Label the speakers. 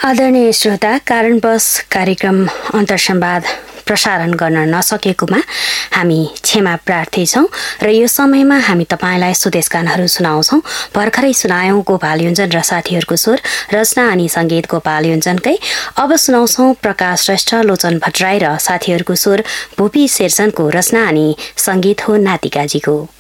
Speaker 1: आदरणीय श्रोता, कारणवश कार्यक्रम अन्तर्संवाद प्रसारण गर्न नसकेकोमा हामी क्षमा प्रार्थी छौँ र यो समयमा हामी तपाईँलाई स्वदेश गानहरू सुनाउँछौँ। भर्खरै सुनायौँ गोपाल योञ्जन र साथीहरूको स्वर, रचना अनि सङ्गीत गोपाल योञ्जनकै। अब सुनाउँछौँ प्रकाश श्रेष्ठ, लोचन भट्टराई र साथीहरूको स्वर भूपी शेरचनको रचना अनि सङ्गीत हो नातिकाजीको।